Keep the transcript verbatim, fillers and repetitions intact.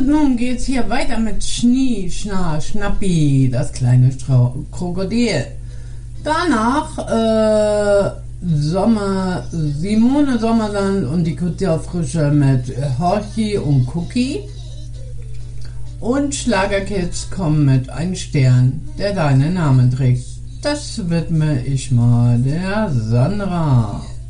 Und nun geht's hier weiter mit Schnie, Schna, Schnappi, das kleine Strau Krokodil. Danach äh, Sommer, Simone Sommersand und die Kulturfrische mit Horchi und Cookie. Und Schlagerkids kommen mit Ein Stern, der deinen Namen trägt. Das widme ich mal der Sandra.